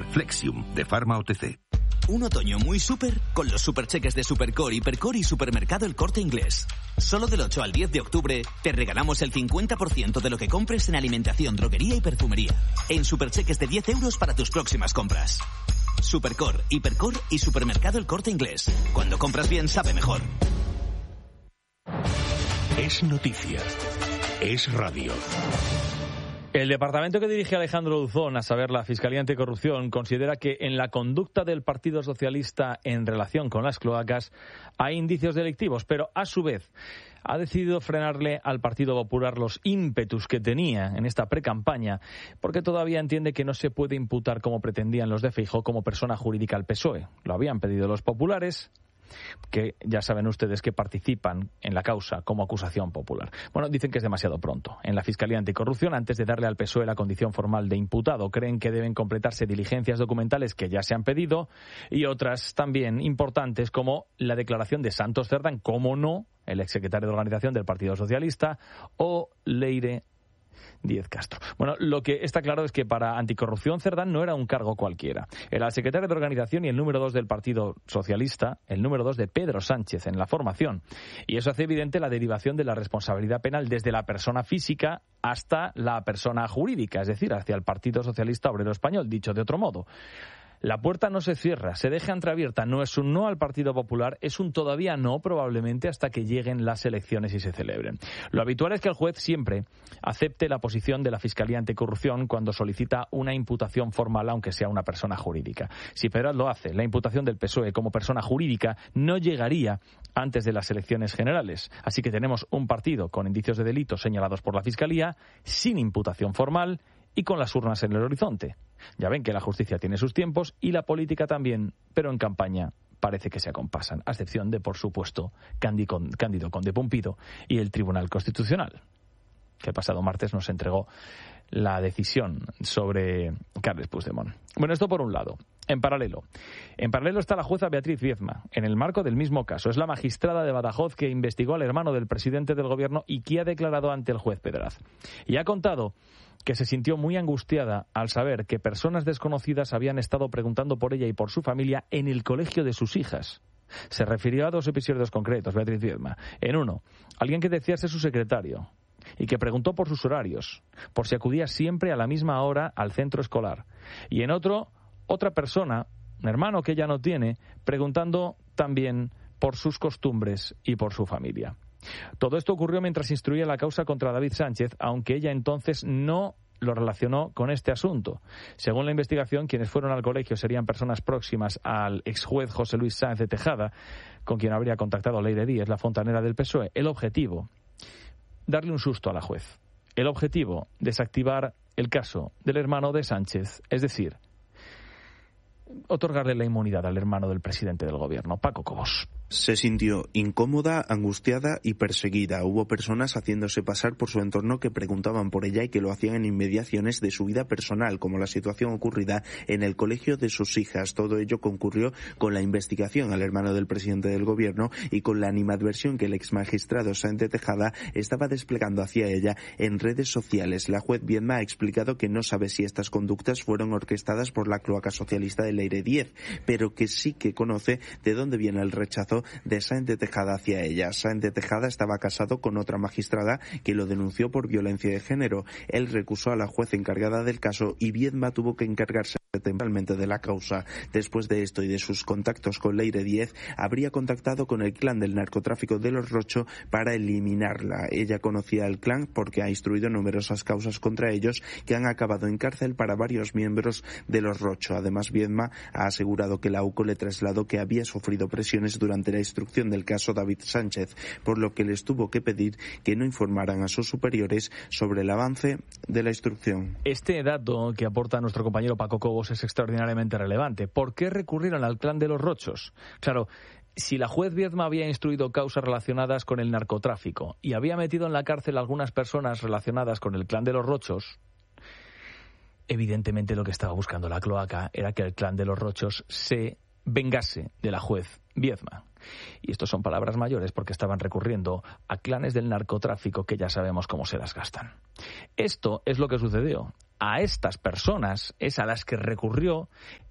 Flexium, de Pharma OTC. Un otoño muy súper con los supercheques de Supercore, Hipercore y Supermercado El Corte Inglés. Solo del 8 al 10 de octubre te regalamos el 50% de lo que compres en alimentación, droguería y perfumería. En supercheques de 10 euros para tus próximas compras. Supercore, Hipercore y Supermercado El Corte Inglés. Cuando compras bien, sabe mejor. Es noticia. Es radio. El departamento que dirige Alejandro Duzón, a saber, la Fiscalía Anticorrupción, considera que en la conducta del Partido Socialista en relación con las cloacas hay indicios delictivos, pero a su vez ha decidido frenarle al Partido Popular los ímpetus que tenía en esta precampaña, porque todavía entiende que no se puede imputar, como pretendían los de Feijóo, como persona jurídica al PSOE. Lo habían pedido los populares, que ya saben ustedes que participan en la causa como acusación popular. Bueno, dicen que es demasiado pronto. En la Fiscalía Anticorrupción, antes de darle al PSOE la condición formal de imputado, creen que deben completarse diligencias documentales que ya se han pedido y otras también importantes, como la declaración de Santos Cerdán, como no, el exsecretario de Organización del Partido Socialista, o Leire Díez Castro. Bueno, lo que está claro es que para Anticorrupción Cerdán no era un cargo cualquiera. Era el secretario de Organización y el número 2 del Partido Socialista, el número 2 de Pedro Sánchez en la formación. Y eso hace evidente la derivación de la responsabilidad penal desde la persona física hasta la persona jurídica, es decir, hacia el Partido Socialista Obrero Español, dicho de otro modo. La puerta no se cierra, se deja entreabierta. No es un no al Partido Popular, es un todavía no, probablemente hasta que lleguen las elecciones y se celebren. Lo habitual es que el juez siempre acepte la posición de la Fiscalía Anticorrupción cuando solicita una imputación formal, aunque sea una persona jurídica. Si Peral lo hace, la imputación del PSOE como persona jurídica no llegaría antes de las elecciones generales. Así que tenemos un partido con indicios de delito señalados por la Fiscalía, sin imputación formal y con las urnas en el horizonte. Ya ven que la justicia tiene sus tiempos y la política también, pero en campaña parece que se acompasan, a excepción de, por supuesto, Cándido Conde Pumpido y el Tribunal Constitucional, que el pasado martes nos entregó la decisión sobre Carles Puigdemont. Bueno, esto por un lado. En paralelo está la jueza Beatriz Viezma, en el marco del mismo caso. Es la magistrada de Badajoz que investigó al hermano del presidente del gobierno y que ha declarado ante el juez Pedraz. Y ha contado que se sintió muy angustiada al saber que personas desconocidas habían estado preguntando por ella y por su familia en el colegio de sus hijas. Se refirió a 2 episodios concretos, Beatriz Viezma. En uno, alguien que decía ser su secretario y que preguntó por sus horarios, por si acudía siempre a la misma hora al centro escolar. Y en otro, otra persona, un hermano que ella no tiene, preguntando también por sus costumbres y por su familia. Todo esto ocurrió mientras instruía la causa contra David Sánchez, aunque ella entonces no lo relacionó con este asunto. Según la investigación, quienes fueron al colegio serían personas próximas al exjuez José Luis Sáenz de Tejada, con quien habría contactado Leire Díez, la fontanera del PSOE. El objetivo, darle un susto a la juez. El objetivo, desactivar el caso del hermano de Sánchez, es decir, otorgarle la inmunidad al hermano del presidente del gobierno, Paco Cobos. Se sintió incómoda, angustiada y perseguida. Hubo personas haciéndose pasar por su entorno que preguntaban por ella y que lo hacían en inmediaciones de su vida personal, como la situación ocurrida en el colegio de sus hijas. Todo ello concurrió con la investigación al hermano del presidente del gobierno y con la animadversión que el exmagistrado Sáenz de Tejada estaba desplegando hacia ella en redes sociales. La juez Viezma ha explicado que no sabe si estas conductas fueron orquestadas por la cloaca socialista de Leire Díez, pero que sí que conoce de dónde viene el rechazo de Sáenz de Tejada hacia ella. Sáenz de Tejada estaba casado con otra magistrada que lo denunció por violencia de género. Él recusó a la juez encargada del caso y Viezma tuvo que encargarse temporalmente de la causa. Después de esto y de sus contactos con Leire Díez, habría contactado con el clan del narcotráfico de los Rocho para eliminarla. Ella conocía al clan porque ha instruido numerosas causas contra ellos que han acabado en cárcel para varios miembros de los Rocho. Además, Viezma ha asegurado que la UCO le trasladó que había sufrido presiones durante la instrucción del caso David Sánchez, por lo que les tuvo que pedir que no informaran a sus superiores sobre el avance de la instrucción. Este dato que aporta nuestro compañero Paco Cobos es extraordinariamente relevante. ¿Por qué recurrieron al clan de los Rochos? Claro, si la juez Viezma había instruido causas relacionadas con el narcotráfico y había metido en la cárcel a algunas personas relacionadas con el clan de los Rochos, evidentemente lo que estaba buscando la cloaca era que el clan de los Rochos se vengase de la juez Viezma. Y estos son palabras mayores porque estaban recurriendo a clanes del narcotráfico que ya sabemos cómo se las gastan. Esto es lo que sucedió. a estas personas es a las que recurrió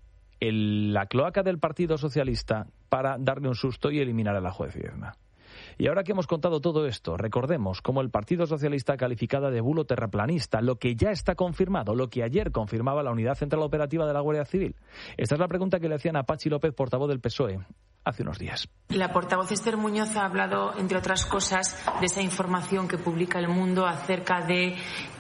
la cloaca del Partido Socialista para darle un susto y eliminar a la juez Viedma. Y ahora que hemos contado todo esto, recordemos cómo el Partido Socialista ha calificado de bulo terraplanista lo que ya está confirmado, lo que ayer confirmaba la Unidad Central Operativa de la Guardia Civil. Esta es la pregunta que le hacían a Patxi López, portavoz del PSOE, hace unos días. La portavoz Esther Muñoz ha hablado, entre otras cosas, de esa información que publica El Mundo acerca de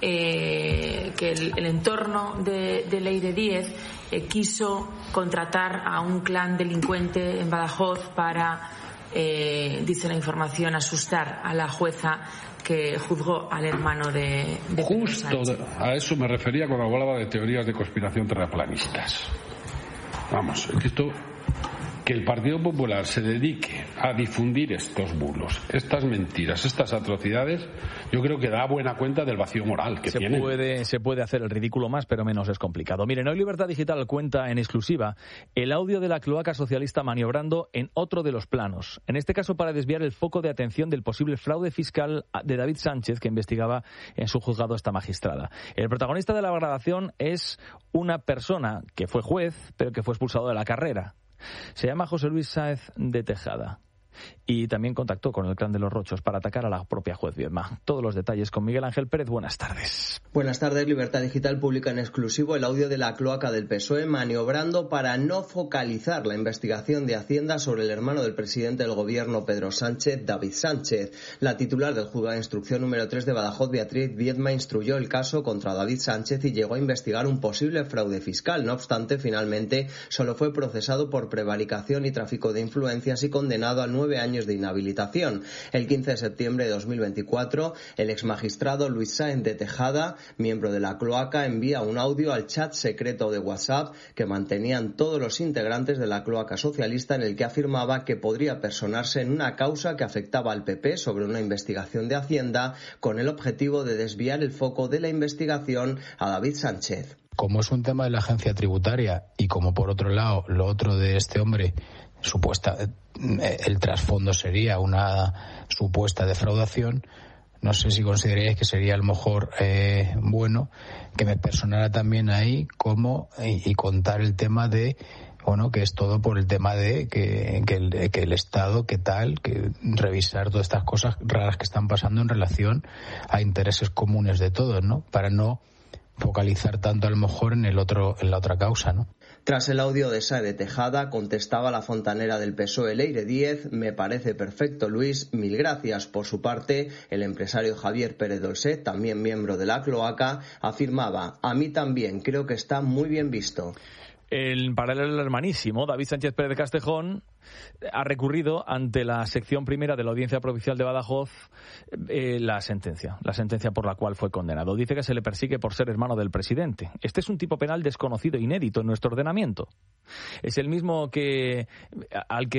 que el entorno de Leire Díez quiso contratar a un clan delincuente en Badajoz para, dice la información, asustar a la jueza que juzgó al hermano de Justo a eso me refería cuando hablaba de teorías de conspiración terraplanistas. Vamos, que el Partido Popular se dedique a difundir estos bulos, estas mentiras, estas atrocidades, yo creo que da buena cuenta del vacío moral que tiene. Se puede hacer el ridículo más, pero menos es complicado. Miren, hoy Libertad Digital cuenta en exclusiva el audio de la cloaca socialista maniobrando en otro de los planos. En este caso para desviar el foco de atención del posible fraude fiscal de David Sánchez, que investigaba en su juzgado esta magistrada. El protagonista de la grabación es una persona que fue juez, pero que fue expulsado de la carrera. Se llama José Luis Sáez de Tejada y también contactó con el clan de los Rochos para atacar a la propia juez Viedma. Todos los detalles con Miguel Ángel Pérez. Buenas tardes. Buenas tardes. Libertad Digital publica en exclusivo el audio de la cloaca del PSOE maniobrando para no focalizar la investigación de Hacienda sobre el hermano del presidente del gobierno Pedro Sánchez, David Sánchez. La titular del juzgado de instrucción número 3 de Badajoz, Beatriz Viedma, instruyó el caso contra David Sánchez y llegó a investigar un posible fraude fiscal. No obstante, finalmente solo fue procesado por prevaricación y tráfico de influencias y condenado a 9 años de inhabilitación. El 15 de septiembre de 2024, el exmagistrado Luis Sáenz de Tejada, miembro de la cloaca, envía un audio al chat secreto de WhatsApp que mantenían todos los integrantes de la cloaca socialista, en el que afirmaba que podría personarse en una causa que afectaba al PP sobre una investigación de Hacienda con el objetivo de desviar el foco de la investigación a David Sánchez. Como es un tema de la agencia tributaria y como por otro lado lo otro de este hombre, el trasfondo sería una supuesta defraudación, no sé si consideraríais que sería a lo mejor bueno que me personara también ahí y contar el tema de que es todo por el tema de que el Estado, que revisar todas estas cosas raras que están pasando en relación a intereses comunes de todos, ¿no? Para no focalizar tanto a lo mejor en la otra causa, ¿no? Tras el audio de Sáenz de Tejada, contestaba la fontanera del PSOE Leire Díez: me parece perfecto, Luis, mil gracias. Por su parte, el empresario Javier Pérez Dolcet, también miembro de la cloaca, afirmaba: a mí también, creo que está muy bien visto. En paralelo, el hermanísimo David Sánchez Pérez de Castejón ha recurrido ante la sección primera de la Audiencia Provincial de Badajoz la sentencia por la cual fue condenado. Dice que se le persigue por ser hermano del presidente. Este es un tipo penal desconocido e inédito en nuestro ordenamiento. Es el mismo al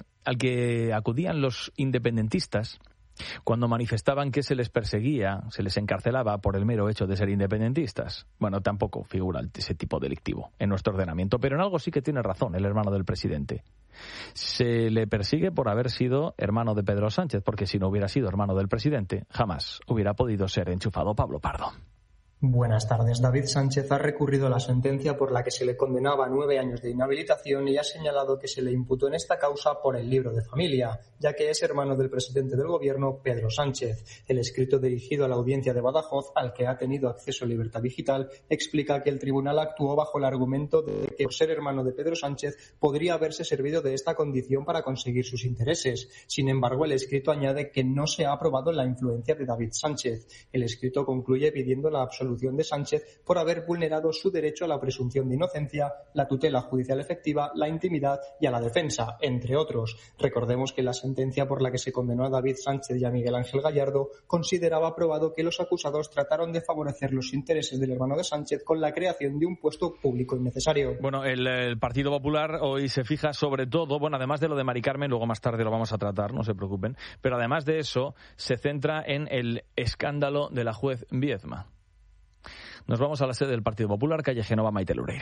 que acudían los independentistas cuando manifestaban que se les perseguía, se les encarcelaba por el mero hecho de ser independentistas. Bueno, tampoco figura ese tipo delictivo en nuestro ordenamiento, pero en algo sí que tiene razón el hermano del presidente. Se le persigue por haber sido hermano de Pedro Sánchez, porque si no hubiera sido hermano del presidente, jamás hubiera podido ser enchufado Pablo Pardo. Buenas tardes. David Sánchez ha recurrido a la sentencia por la que se le condenaba a 9 años de inhabilitación y ha señalado que se le imputó en esta causa por el libro de familia, ya que es hermano del presidente del gobierno, Pedro Sánchez. El escrito dirigido a la audiencia de Badajoz, al que ha tenido acceso Libertad Digital, explica que el tribunal actuó bajo el argumento de que por ser hermano de Pedro Sánchez podría haberse servido de esta condición para conseguir sus intereses. Sin embargo, el escrito añade que no se ha aprobado la influencia de David Sánchez. El escrito concluye pidiendo la absolución de Sánchez por haber vulnerado su derecho a la presunción de inocencia, la tutela judicial efectiva, la intimidad y a la defensa, entre otros. Recordemos que la sentencia por la que se condenó a David Sánchez y a Miguel Ángel Gallardo consideraba probado que los acusados trataron de favorecer los intereses del hermano de Sánchez con la creación de un puesto público innecesario. Bueno, el Partido Popular hoy se fija sobre todo, además de lo de Mari Carmen, luego más tarde lo vamos a tratar, no se preocupen, pero además de eso se centra en el escándalo de la juez Viedma. Nos vamos a la sede del Partido Popular, calle Génova, Maite Loureiro.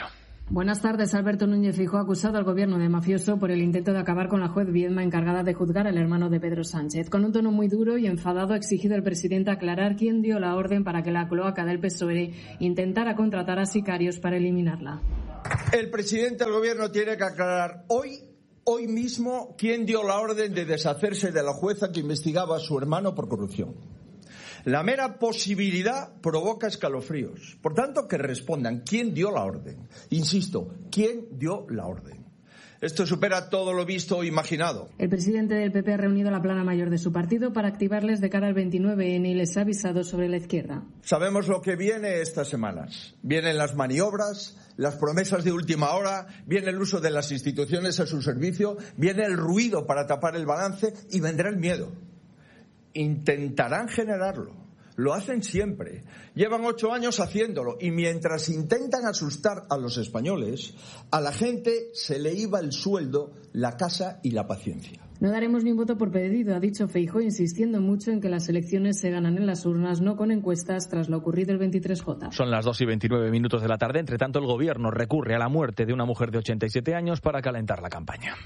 Buenas tardes. Alberto Núñez Feijóo ha acusado al gobierno de mafioso por el intento de acabar con la juez Viedma encargada de juzgar al hermano de Pedro Sánchez. Con un tono muy duro y enfadado ha exigido al presidente aclarar quién dio la orden para que la cloaca del PSOE intentara contratar a sicarios para eliminarla. El presidente del gobierno tiene que aclarar hoy mismo quién dio la orden de deshacerse de la jueza que investigaba a su hermano por corrupción. La mera posibilidad provoca escalofríos. Por tanto, que respondan quién dio la orden. Insisto, quién dio la orden. Esto supera todo lo visto o imaginado. El presidente del PP ha reunido a la plana mayor de su partido para activarles de cara al 29N y les ha avisado sobre la izquierda. Sabemos lo que viene estas semanas. Vienen las maniobras, las promesas de última hora, viene el uso de las instituciones a su servicio, viene el ruido para tapar el balance y vendrá el miedo. Intentarán generarlo. Lo hacen siempre. Llevan 8 años haciéndolo y mientras intentan asustar a los españoles, a la gente se le iba el sueldo, la casa y la paciencia. No daremos ni un voto por pedido, ha dicho Feijóo, insistiendo mucho en que las elecciones se ganan en las urnas, no con encuestas, tras lo ocurrido el 23J. Son las 2:29 de la tarde. Entre tanto, el gobierno recurre a la muerte de una mujer de 87 años para calentar la campaña.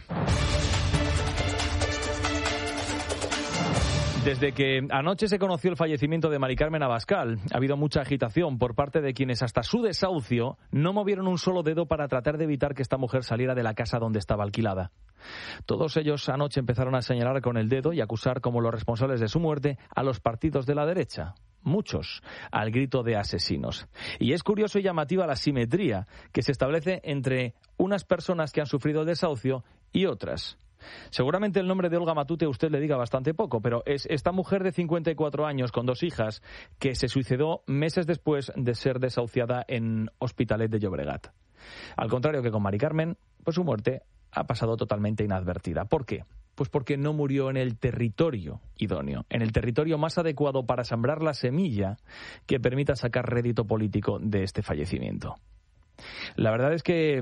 Desde que anoche se conoció el fallecimiento de Mari Carmen Abascal, ha habido mucha agitación por parte de quienes hasta su desahucio no movieron un solo dedo para tratar de evitar que esta mujer saliera de la casa donde estaba alquilada. Todos ellos anoche empezaron a señalar con el dedo y acusar como los responsables de su muerte a los partidos de la derecha. Muchos, al grito de asesinos. Y es curioso y llamativa la simetría que se establece entre unas personas que han sufrido el desahucio y otras. Seguramente el nombre de Olga Matute a usted le diga bastante poco, pero es esta mujer de 54 años con 2 hijas que se suicidó meses después de ser desahuciada en Hospitalet de Llobregat. Al contrario que con Mari Carmen, pues su muerte ha pasado totalmente inadvertida. ¿Por qué? Pues porque no murió en el territorio idóneo, en el territorio más adecuado para sembrar la semilla que permita sacar rédito político de este fallecimiento. La verdad es que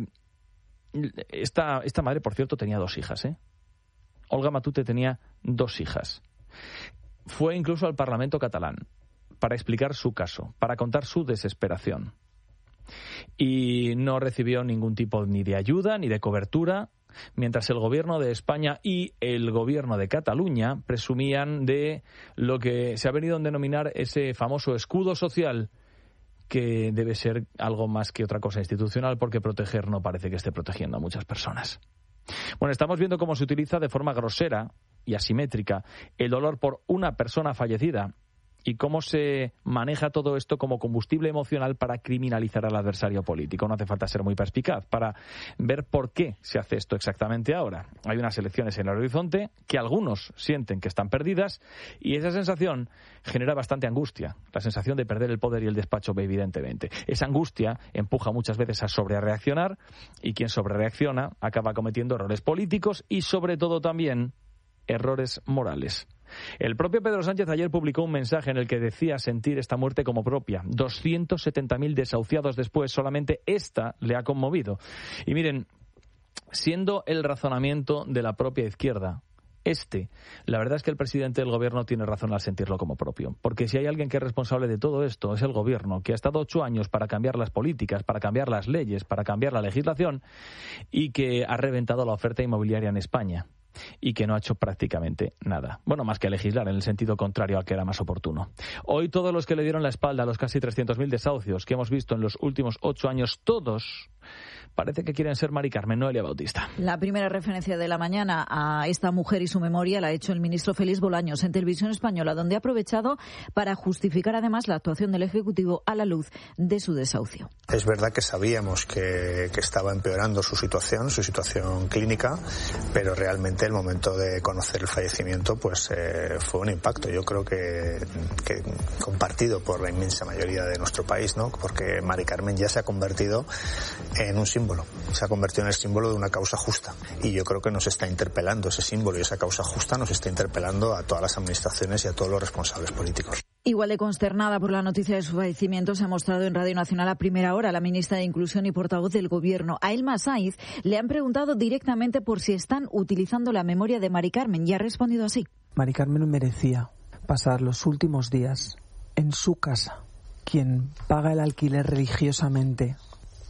esta madre, por cierto, tenía 2 hijas, ¿eh? Olga Matute tenía 2 hijas. Fue incluso al Parlamento catalán para explicar su caso, para contar su desesperación. Y no recibió ningún tipo ni de ayuda ni de cobertura, mientras el gobierno de España y el gobierno de Cataluña presumían de lo que se ha venido a denominar ese famoso escudo social, que debe ser algo más que otra cosa institucional, porque proteger no parece que esté protegiendo a muchas personas. Bueno, estamos viendo cómo se utiliza de forma grosera y asimétrica el dolor por una persona fallecida y cómo se maneja todo esto como combustible emocional para criminalizar al adversario político. No hace falta ser muy perspicaz para ver por qué se hace esto exactamente ahora. Hay unas elecciones en el horizonte que algunos sienten que están perdidas y esa sensación genera bastante angustia. La sensación de perder el poder y el despacho, evidentemente. Esa angustia empuja muchas veces a sobrereaccionar y quien sobrereacciona acaba cometiendo errores políticos y sobre todo también errores morales. El propio Pedro Sánchez ayer publicó un mensaje en el que decía sentir esta muerte como propia. 270.000 desahuciados después, solamente esta le ha conmovido. Y miren, siendo el razonamiento de la propia izquierda, la verdad es que el presidente del gobierno tiene razón al sentirlo como propio. Porque si hay alguien que es responsable de todo esto, es el gobierno, que ha estado 8 años para cambiar las políticas, para cambiar las leyes, para cambiar la legislación y que ha reventado la oferta inmobiliaria en España. Y que no ha hecho prácticamente nada. Bueno, más que legislar en el sentido contrario al que era más oportuno. Hoy todos los que le dieron la espalda a los casi 300.000 desahucios que hemos visto en los últimos 8 años, todos parece que quieren ser Mari Carmen, Noelia Bautista. La primera referencia de la mañana a esta mujer y su memoria la ha hecho el ministro Félix Bolaños en Televisión Española, donde ha aprovechado para justificar además la actuación del Ejecutivo a la luz de su desahucio. Es verdad que sabíamos que estaba empeorando su situación clínica, pero realmente el momento de conocer el fallecimiento pues fue un impacto, yo creo que compartido por la inmensa mayoría de nuestro país, ¿no? Porque Mari Carmen ya se ha convertido en un símbolo, se ha convertido en el símbolo de una causa justa y yo creo que nos está interpelando ese símbolo y esa causa justa nos está interpelando a todas las administraciones y a todos los responsables políticos. Igual de consternada por la noticia de su fallecimiento se ha mostrado en Radio Nacional a primera hora la ministra de Inclusión y portavoz del Gobierno. A Elma Saiz le han preguntado directamente por si están utilizando la memoria de Mari Carmen y ha respondido así. Mari Carmen merecía pasar los últimos días en su casa. Quien paga el alquiler religiosamente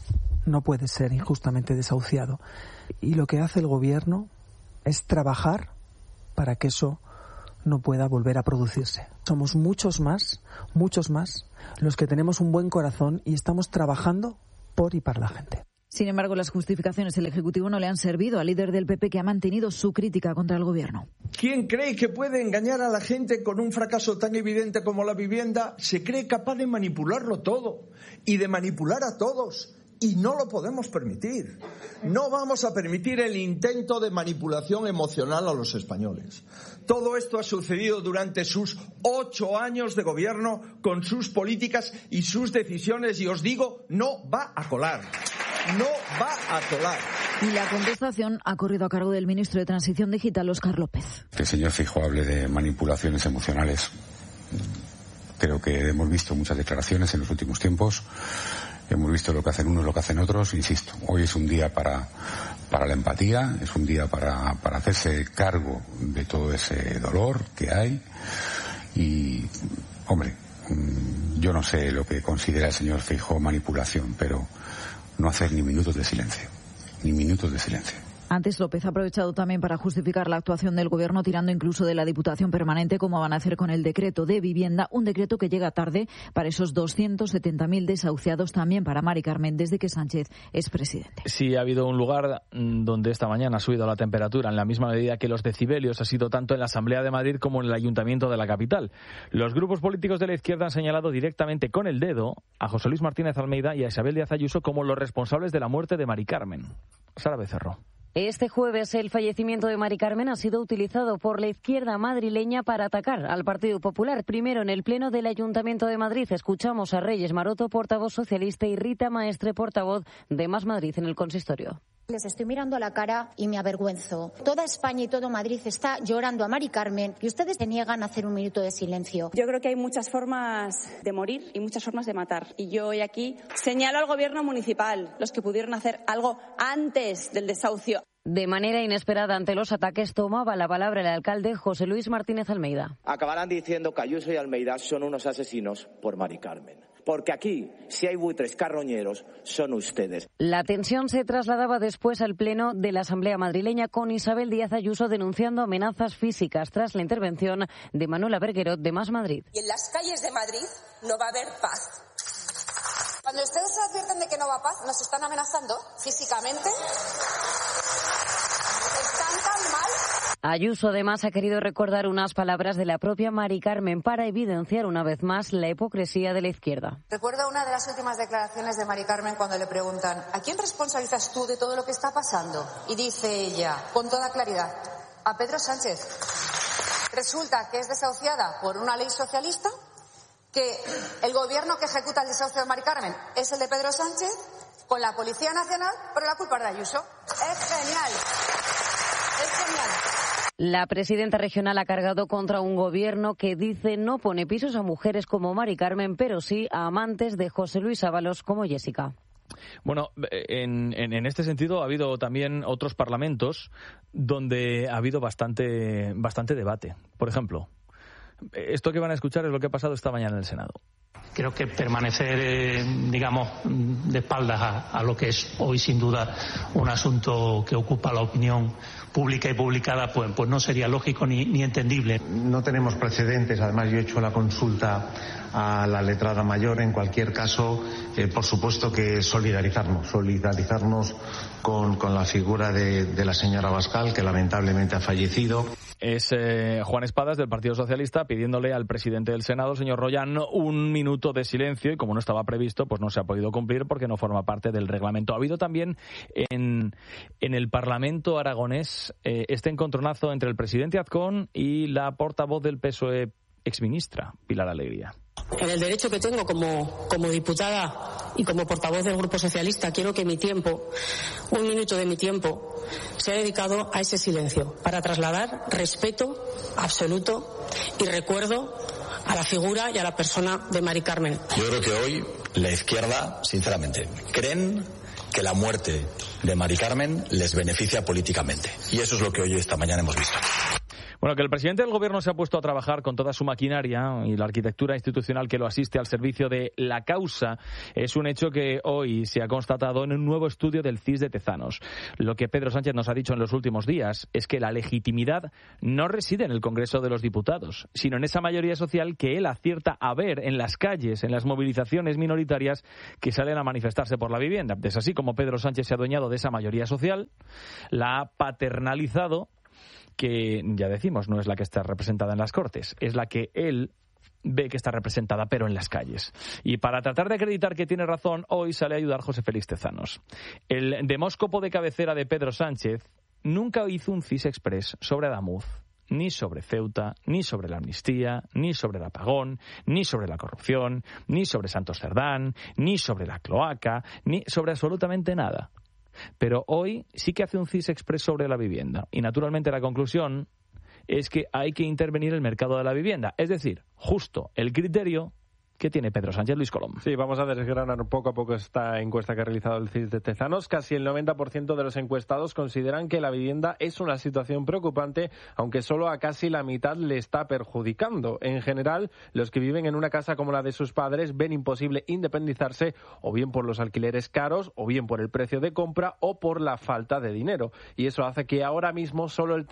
no puede ser injustamente desahuciado. Y lo que hace el Gobierno es trabajar para que eso no pueda volver a producirse. Somos muchos más los que tenemos un buen corazón y estamos trabajando por y para la gente. Sin embargo, las justificaciones del Ejecutivo no le han servido al líder del PP, que ha mantenido su crítica contra el Gobierno. ¿Quién cree que puede engañar a la gente con un fracaso tan evidente como la vivienda? Se cree capaz de manipularlo todo y de manipular a todos. Y no lo podemos permitir. No vamos a permitir el intento de manipulación emocional a los españoles. Todo esto ha sucedido durante sus 8 años de gobierno, con sus políticas y sus decisiones, y os digo, no va a colar. No va a colar. Y la contestación ha corrido a cargo del ministro de Transición Digital, Óscar López. Que el señor Feijóo hable de manipulaciones emocionales. Creo que hemos visto muchas declaraciones en los últimos tiempos. Hemos visto lo que hacen unos, lo que hacen otros. Insisto, hoy es un día para la empatía, es un día para hacerse cargo de todo ese dolor que hay. Y, hombre, yo no sé lo que considera el señor Feijóo manipulación, pero no hacer ni minutos de silencio. Ni minutos de silencio. Antes, López ha aprovechado también para justificar la actuación del Gobierno, tirando incluso de la Diputación Permanente, como van a hacer con el decreto de vivienda, un decreto que llega tarde para esos 270.000 desahuciados, también para Mari Carmen, desde que Sánchez es presidente. Sí, ha habido un lugar donde esta mañana ha subido la temperatura en la misma medida que los decibelios, ha sido tanto en la Asamblea de Madrid como en el Ayuntamiento de la capital. Los grupos políticos de la izquierda han señalado directamente con el dedo a José Luis Martínez Almeida y a Isabel Díaz Ayuso como los responsables de la muerte de Mari Carmen. Sara Becerro. Este jueves el fallecimiento de Mari Carmen ha sido utilizado por la izquierda madrileña para atacar al Partido Popular. Primero, en el Pleno del Ayuntamiento de Madrid, escuchamos a Reyes Maroto, portavoz socialista, y Rita Maestre, portavoz de Más Madrid en el consistorio. Les estoy mirando a la cara y me avergüenzo. Toda España y todo Madrid está llorando a Mari Carmen y ustedes se niegan a hacer un minuto de silencio. Yo creo que hay muchas formas de morir y muchas formas de matar. Y yo hoy aquí señalo al gobierno municipal, los que pudieron hacer algo antes del desahucio. De manera inesperada ante los ataques tomaba la palabra el alcalde José Luis Martínez Almeida. Acabarán diciendo que Ayuso y Almeida son unos asesinos por Mari Carmen. Porque aquí, si hay buitres carroñeros, son ustedes. La tensión se trasladaba después al Pleno de la Asamblea madrileña, con Isabel Díaz Ayuso denunciando amenazas físicas tras la intervención de Manuela Berguerot de Más Madrid. Y en las calles de Madrid no va a haber paz. Cuando ustedes se advierten de que no va a paz, nos están amenazando físicamente. Están tan mal. Ayuso además ha querido recordar unas palabras de la propia Mari Carmen para evidenciar una vez más la hipocresía de la izquierda. Recuerdo una de las últimas declaraciones de Mari Carmen cuando le preguntan ¿a quién responsabilizas tú de todo lo que está pasando? Y dice ella, con toda claridad, a Pedro Sánchez. Resulta que es desahuciada por una ley socialista, que el gobierno que ejecuta el desahucio de Mari Carmen es el de Pedro Sánchez, con la Policía Nacional, pero la culpa es de Ayuso. Es genial. Es genial. La presidenta regional ha cargado contra un gobierno que dice no pone pisos a mujeres como Mari Carmen, pero sí a amantes de José Luis Ábalos como Jessica. Bueno, en este sentido ha habido también otros parlamentos donde ha habido bastante debate. Por ejemplo, esto que van a escuchar es lo que ha pasado esta mañana en el Senado. Creo que permanecer, digamos, de espaldas a lo que es hoy sin duda un asunto que ocupa la opinión pública y publicada, pues no sería lógico ni entendible. No tenemos precedentes, además yo he hecho la consulta a la letrada mayor. En cualquier caso, por supuesto que solidarizarnos con la figura de la señora Abascal, que lamentablemente ha fallecido. Es Juan Espadas, del Partido Socialista, pidiéndole al presidente del Senado, señor Royan, un minuto de silencio, y como no estaba previsto, pues no se ha podido cumplir porque no forma parte del reglamento. Ha habido también en el Parlamento aragonés este encontronazo entre el presidente Azcón y la portavoz del PSOE, exministra Pilar Alegría. En el derecho que tengo como diputada y como portavoz del Grupo Socialista, quiero que un minuto de mi tiempo, sea dedicado a ese silencio, para trasladar respeto absoluto y recuerdo a la figura y a la persona de Mari Carmen. Yo creo que hoy la izquierda, sinceramente, creen que la muerte de Mari Carmen les beneficia políticamente. Y eso es lo que hoy esta mañana hemos visto. Bueno, Bueno, que el presidente del Gobierno se ha puesto a trabajar con toda su maquinaria y la arquitectura institucional que lo asiste al servicio de la causa es un hecho que hoy se ha constatado en un nuevo estudio del CIS de Tezanos. Lo que Pedro Sánchez nos ha dicho en los últimos días es que la legitimidad no reside en el Congreso de los Diputados, sino en esa mayoría social que él acierta a ver en las calles, en las movilizaciones minoritarias que salen a manifestarse por la vivienda. Es así como Pedro Sánchez se ha adueñado de esa mayoría social, la ha paternalizado, que ya decimos no es la que está representada en las Cortes, es la que él ve que está representada pero en las calles. Y para tratar de acreditar que tiene razón, hoy sale a ayudar José Félix Tezanos. El demóscopo de cabecera de Pedro Sánchez nunca hizo un CIS express sobre Adamuz, ni sobre Ceuta, ni sobre la amnistía, ni sobre el apagón, ni sobre la corrupción, ni sobre Santos Cerdán, ni sobre la cloaca, ni sobre absolutamente nada. Pero hoy sí que hace un CIS express sobre la vivienda. Y naturalmente la conclusión es que hay que intervenir el mercado de la vivienda. Es decir, justo el criterio que tiene Pedro Sánchez. Luis Colom. Sí, vamos a desgranar poco a poco esta encuesta que ha realizado el CIS de Tezanos. Casi el 90% de los encuestados consideran que la vivienda es una situación preocupante, aunque solo a casi la mitad le está perjudicando. En general, los que viven en una casa como la de sus padres ven imposible independizarse, o bien por los alquileres caros, o bien por el precio de compra, o por la falta de dinero. Y eso hace que ahora mismo solo el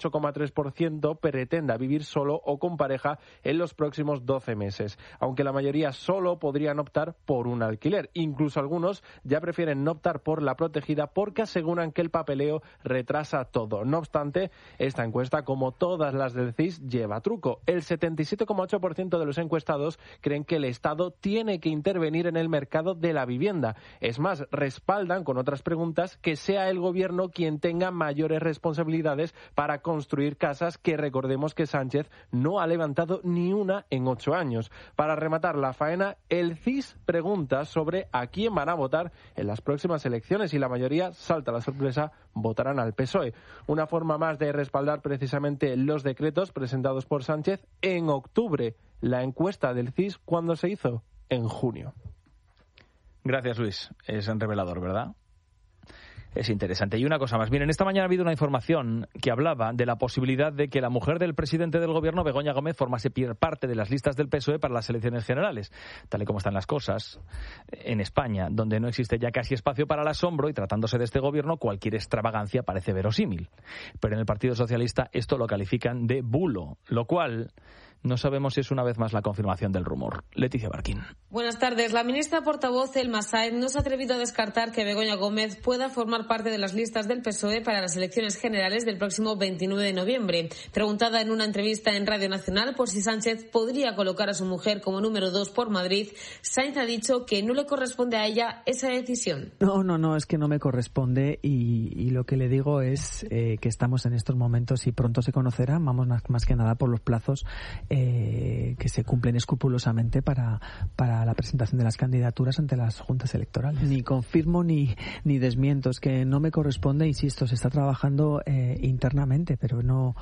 38,3% pretenda vivir solo o con pareja en los próximos 12 meses. Aunque la mayoría solo podrían optar por un alquiler. Incluso algunos ya prefieren no optar por la protegida porque aseguran que el papeleo retrasa todo. No obstante, esta encuesta, como todas las del CIS, lleva truco. El 77,8% de los encuestados creen que el Estado tiene que intervenir en el mercado de la vivienda. Es más, respaldan con otras preguntas que sea el Gobierno quien tenga mayores responsabilidades para construir casas, que recordemos que Sánchez no ha levantado ni una en 8 años. Para rematar la faena, el CIS pregunta sobre a quién van a votar en las próximas elecciones y la mayoría, salta la sorpresa, votarán al PSOE. Una forma más de respaldar precisamente los decretos presentados por Sánchez en octubre. La encuesta del CIS, ¿cuándo se hizo? En junio. Gracias, Luis. Es revelador, ¿verdad? Es interesante. Y una cosa más. Miren, esta mañana ha habido una información que hablaba de la posibilidad de que la mujer del presidente del Gobierno, Begoña Gómez, formase parte de las listas del PSOE para las elecciones generales. Tal y como están las cosas, en España, donde no existe ya casi espacio para el asombro, y tratándose de este Gobierno, cualquier extravagancia parece verosímil. Pero en el Partido Socialista esto lo califican de bulo, lo cual no sabemos si es una vez más la confirmación del rumor. Leticia Barquín. Buenas tardes. La ministra portavoz Elma Sáenz no se ha atrevido a descartar que Begoña Gómez pueda formar parte de las listas del PSOE para las elecciones generales del próximo 29 de noviembre. Preguntada en una entrevista en Radio Nacional por si Sánchez podría colocar a su mujer como número 2 por Madrid, Sáenz ha dicho que no le corresponde a ella esa decisión. No, es que no me corresponde y lo que le digo es que estamos en estos momentos y pronto se conocerá, vamos más que nada por los plazos que se cumplen escrupulosamente para la presentación de las candidaturas ante las juntas electorales. Ni confirmo ni desmiento, es que no me corresponde, insisto, se está trabajando internamente, pero no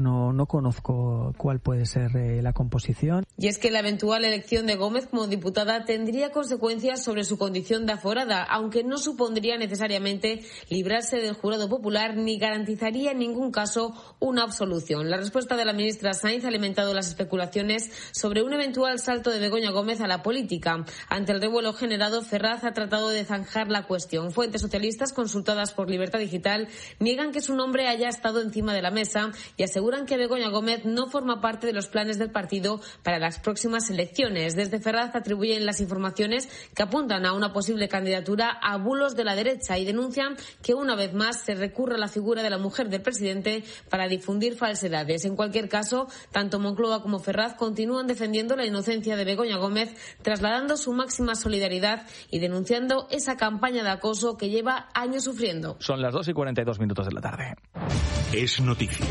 conozco cuál puede ser la composición. Y es que la eventual elección de Gómez como diputada tendría consecuencias sobre su condición de aforada, aunque no supondría necesariamente librarse del jurado popular ni garantizaría en ningún caso una absolución. La respuesta de la ministra Sáenz ha alimentado las especulaciones sobre un eventual salto de Begoña Gómez a la política. Ante el revuelo generado, Ferraz ha tratado de zanjar la cuestión. Fuentes socialistas consultadas por Libertad Digital niegan que su nombre haya estado encima de la mesa y aseguran que Begoña Gómez no forma parte de los planes del partido para las próximas elecciones. Desde Ferraz atribuyen las informaciones que apuntan a una posible candidatura a bulos de la derecha y denuncian que una vez más se recurre a la figura de la mujer del presidente para difundir falsedades. En cualquier caso, tanto Moncloa como Ferraz continúan defendiendo la inocencia de Begoña Gómez, trasladando su máxima solidaridad y denunciando esa campaña de acoso que lleva años sufriendo. Son las 2:42 de la tarde. Es noticia.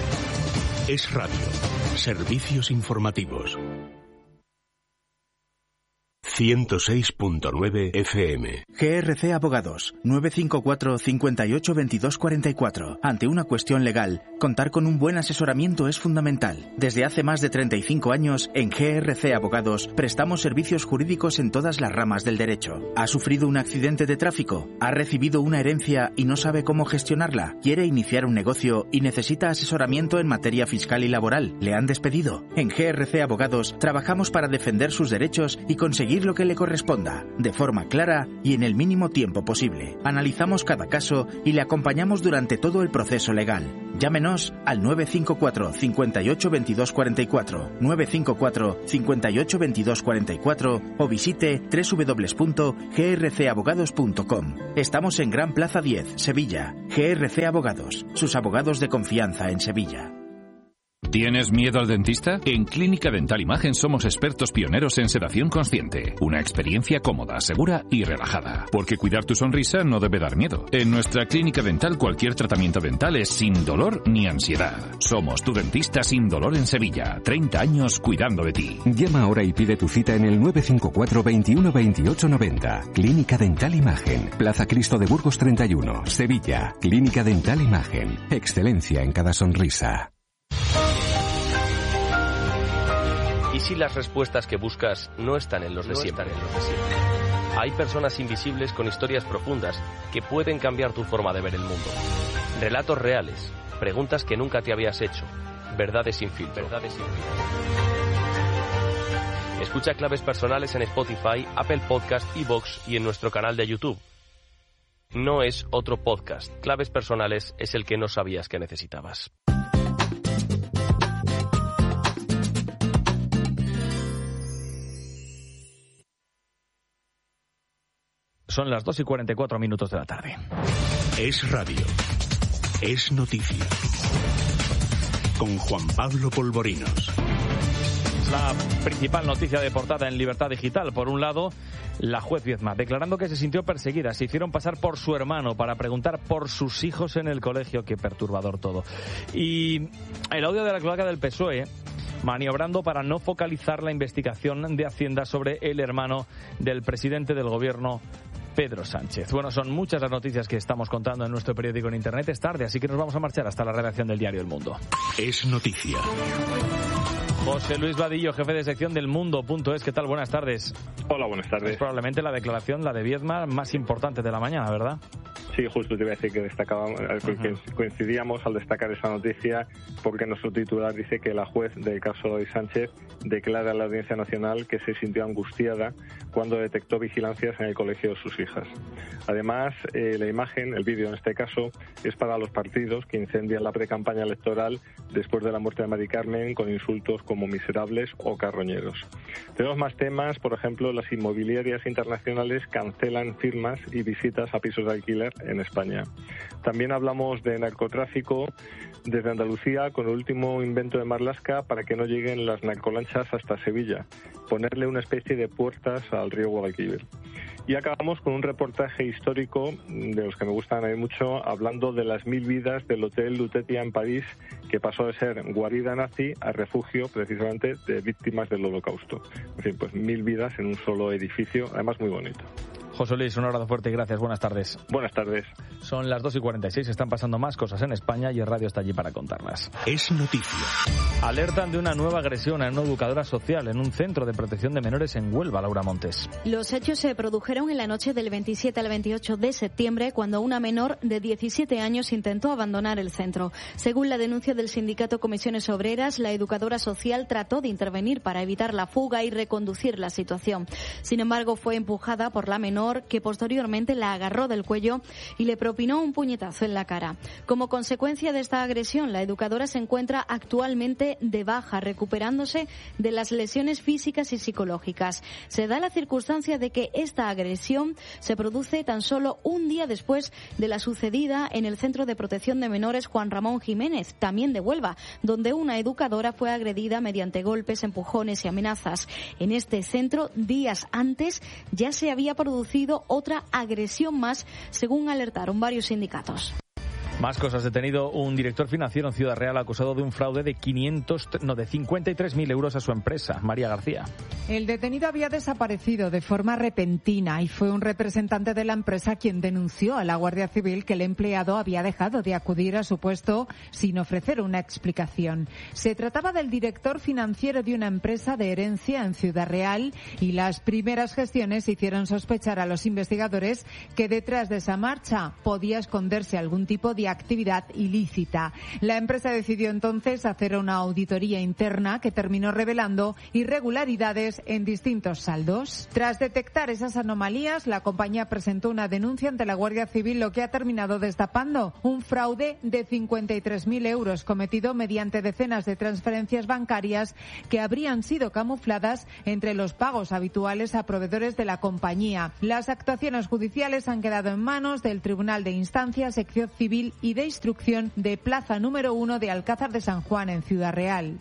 Es radio. Servicios informativos. 106.9 FM. GRC Abogados, 954 58 22 44. Ante una cuestión legal, contar con un buen asesoramiento es fundamental. Desde hace más de 35 años, en GRC Abogados, prestamos servicios jurídicos en todas las ramas del derecho. ¿Ha sufrido un accidente de tráfico? ¿Ha recibido una herencia y no sabe cómo gestionarla? ¿Quiere iniciar un negocio y necesita asesoramiento en materia fiscal y laboral? ¿Le han despedido? En GRC Abogados, trabajamos para defender sus derechos y conseguir lo que le corresponda, de forma clara y en el mínimo tiempo posible. Analizamos cada caso y le acompañamos durante todo el proceso legal. Llámenos al 954 58 22 44, 954 58 22 44 o visite www.grcabogados.com. Estamos en Gran Plaza 10, Sevilla. GRC Abogados, sus abogados de confianza en Sevilla. ¿Tienes miedo al dentista? En Clínica Dental Imagen somos expertos pioneros en sedación consciente. Una experiencia cómoda, segura y relajada. Porque cuidar tu sonrisa no debe dar miedo. En nuestra clínica dental cualquier tratamiento dental es sin dolor ni ansiedad. Somos tu dentista sin dolor en Sevilla. 30 años cuidando de ti. Llama ahora y pide tu cita en el 954 21 28 90. Clínica Dental Imagen. Plaza Cristo de Burgos 31, Sevilla. Clínica Dental Imagen. Excelencia en cada sonrisa. ¿Y si las respuestas que buscas no están en los de siempre? Hay personas invisibles con historias profundas que pueden cambiar tu forma de ver el mundo. Relatos reales, preguntas que nunca te habías hecho, verdades sin filtro. Escucha Claves Personales en Spotify, Apple Podcast, iVoox y en nuestro canal de YouTube. No es otro podcast. Claves Personales es el que no sabías que necesitabas. Son las 2:44 de la tarde. Es radio. Es noticia. Con Juan Pablo Polvorinos. La principal noticia de portada en Libertad Digital. Por un lado, la juez Viedma, declarando que se sintió perseguida. Se hicieron pasar por su hermano para preguntar por sus hijos en el colegio. Qué perturbador todo. Y el audio de la cloaca del PSOE, maniobrando para no focalizar la investigación de Hacienda sobre el hermano del presidente del gobierno, Pedro Sánchez. Bueno, son muchas las noticias que estamos contando en nuestro periódico en Internet. Es tarde, así que nos vamos a marchar hasta la redacción del diario El Mundo. Es noticia. José Luis Vadillo, jefe de sección del Mundo.es. ¿Qué tal? Buenas tardes. Hola, buenas tardes. Es probablemente la declaración, la de Viedma, más importante de la mañana, ¿verdad? Sí, justo te iba a decir que que coincidíamos al destacar esa noticia, porque nuestro titular dice que la juez del caso de Sánchez declara a la Audiencia Nacional que se sintió angustiada cuando detectó vigilancias en el colegio de sus hijas. Además, la imagen, el vídeo en este caso, es para los partidos que incendian la precampaña electoral después de la muerte de Mari Carmen con insultos como miserables o carroñeros. Tenemos más temas, por ejemplo, las inmobiliarias internacionales cancelan firmas y visitas a pisos de alquiler en España. También hablamos de narcotráfico desde Andalucía con el último invento de Marlaska para que no lleguen las narcolanchas hasta Sevilla, ponerle una especie de puertas al río Guadalquivir. Y acabamos con un reportaje histórico de los que me gustan a mí mucho, hablando de las 1000 vidas del Hotel Lutetia en París, que pasó de ser guarida nazi a refugio precisamente de víctimas del Holocausto. En fin, pues 1000 vidas en un solo edificio, además muy bonito. José Luis, un abrazo fuerte y gracias. Buenas tardes. Buenas tardes. Son las 2:46, están pasando más cosas en España y el radio está allí para contarlas. Es noticia. Alertan de una nueva agresión a una educadora social en un centro de protección de menores en Huelva, Laura Montes. Los hechos se produjeron en la noche del 27 al 28 de septiembre, cuando una menor de 17 años intentó abandonar el centro. Según la denuncia del sindicato Comisiones Obreras, la educadora social trató de intervenir para evitar la fuga y reconducir la situación. Sin embargo, fue empujada por la menor, que posteriormente la agarró del cuello y le propinó un puñetazo en la cara. Como consecuencia de esta agresión, la educadora se encuentra actualmente de baja, recuperándose de las lesiones físicas y psicológicas. Se da la circunstancia de que esta agresión se produce tan solo un día después de la sucedida en el Centro de Protección de Menores Juan Ramón Jiménez, también de Huelva, donde una educadora fue agredida mediante golpes, empujones y amenazas. En este centro, días antes, ya se había producido otra agresión más, según alertaron varios sindicatos. Más cosas. Detenido un director financiero en Ciudad Real acusado de un fraude de 53.000 euros a su empresa. María García. El detenido había desaparecido de forma repentina y fue un representante de la empresa quien denunció a la Guardia Civil que el empleado había dejado de acudir a su puesto sin ofrecer una explicación. Se trataba del director financiero de una empresa de herencia en Ciudad Real y las primeras gestiones hicieron sospechar a los investigadores que detrás de esa marcha podía esconderse algún tipo de actividad ilícita. La empresa decidió entonces hacer una auditoría interna que terminó revelando irregularidades en distintos saldos. Tras detectar esas anomalías, la compañía presentó una denuncia ante la Guardia Civil, lo que ha terminado destapando un fraude de 53.000 euros cometido mediante decenas de transferencias bancarias que habrían sido camufladas entre los pagos habituales a proveedores de la compañía. Las actuaciones judiciales han quedado en manos del Tribunal de Instancia, Sección Civil y de Instrucción de Plaza número 1 de Alcázar de San Juan en Ciudad Real.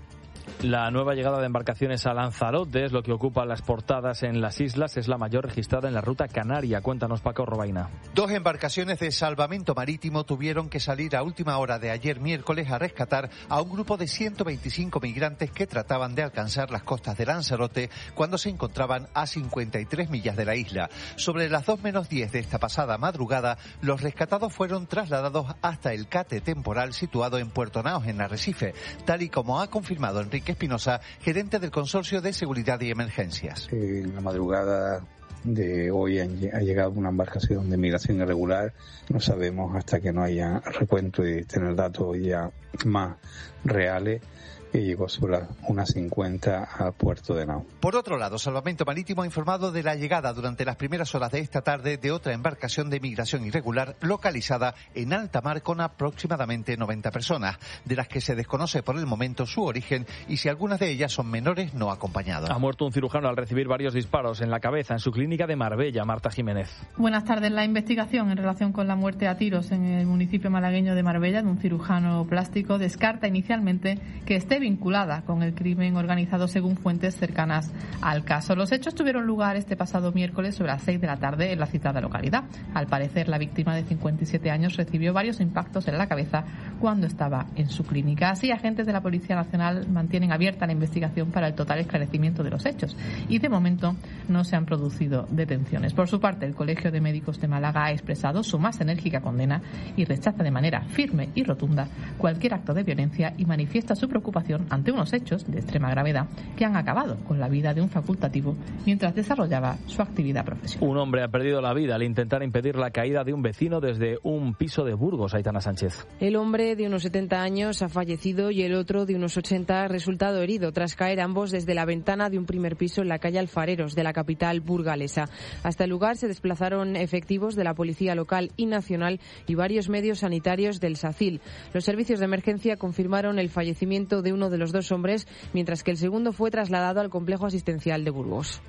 La nueva llegada de embarcaciones a Lanzarote es lo que ocupa las portadas en las islas. Es la mayor registrada en la ruta canaria. Cuéntanos, Paco Robaina. 2 embarcaciones de salvamento marítimo tuvieron que salir a última hora de ayer miércoles a rescatar a un grupo de 125 migrantes que trataban de alcanzar las costas de Lanzarote cuando se encontraban a 53 millas de la isla. Sobre las 2:10 de esta pasada madrugada, los rescatados fueron trasladados hasta el cate temporal situado en Puerto Naos, en Arrecife, tal y como ha confirmado Enrique Espinosa, gerente del Consorcio de Seguridad y Emergencias. En la madrugada de hoy ha llegado una embarcación de migración irregular. No sabemos hasta que no haya recuento y tener datos ya más reales. Y llegó sobre las 1:50 al puerto de Nao. Por otro lado, Salvamento Marítimo ha informado de la llegada durante las primeras horas de esta tarde de otra embarcación de migración irregular localizada en alta mar con aproximadamente 90 personas, de las que se desconoce por el momento su origen y si algunas de ellas son menores no acompañados. Ha muerto un cirujano al recibir varios disparos en la cabeza en su clínica de Marbella. Marta Jiménez. Buenas tardes. La investigación en relación con la muerte a tiros en el municipio malagueño de Marbella de un cirujano plástico descarta inicialmente que esté vinculada con el crimen organizado según fuentes cercanas al caso. Los hechos tuvieron lugar este pasado miércoles sobre las 6 de la tarde en la citada localidad. Al parecer, la víctima de 57 años recibió varios impactos en la cabeza cuando estaba en su clínica. Así, agentes de la Policía Nacional mantienen abierta la investigación para el total esclarecimiento de los hechos y de momento no se han producido detenciones. Por su parte, el Colegio de Médicos de Málaga ha expresado su más enérgica condena y rechaza de manera firme y rotunda cualquier acto de violencia y manifiesta su preocupación ante unos hechos de extrema gravedad que han acabado con la vida de un facultativo mientras desarrollaba su actividad profesional. Un hombre ha perdido la vida al intentar impedir la caída de un vecino desde un piso de Burgos. Aitana Sánchez. El hombre de unos 70 años ha fallecido y el otro de unos 80 ha resultado herido tras caer ambos desde la ventana de un primer piso en la calle Alfareros de la capital burgalesa. Hasta el lugar se desplazaron efectivos de la policía local y nacional y varios medios sanitarios del SACIL. Los servicios de emergencia confirmaron el fallecimiento de uno de los 2 hombres, mientras que el segundo fue trasladado al complejo asistencial de Burgos.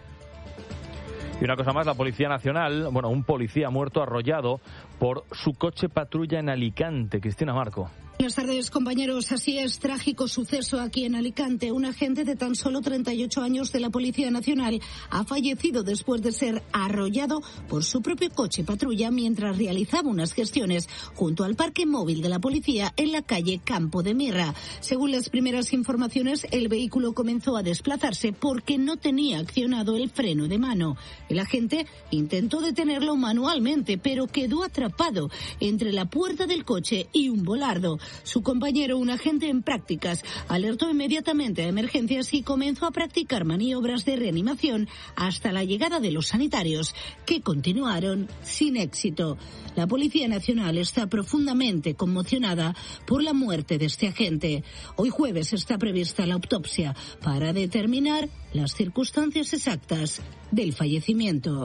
Y una cosa más, la Policía Nacional, un policía muerto arrollado por su coche patrulla en Alicante. Cristina Marco. Buenas tardes, compañeros. Así es, trágico suceso aquí en Alicante. Un agente de tan solo 38 años de la Policía Nacional ha fallecido después de ser arrollado por su propio coche patrulla mientras realizaba unas gestiones junto al parque móvil de la policía en la calle Campo de Mirra. Según las primeras informaciones, el vehículo comenzó a desplazarse porque no tenía accionado el freno de mano. El agente intentó detenerlo manualmente, pero quedó atrapado entre la puerta del coche y un volardo. Su compañero, un agente en prácticas, alertó inmediatamente a emergencias y comenzó a practicar maniobras de reanimación hasta la llegada de los sanitarios, que continuaron sin éxito. La Policía Nacional está profundamente conmocionada por la muerte de este agente. Hoy jueves está prevista la autopsia para determinar las circunstancias exactas del fallecimiento.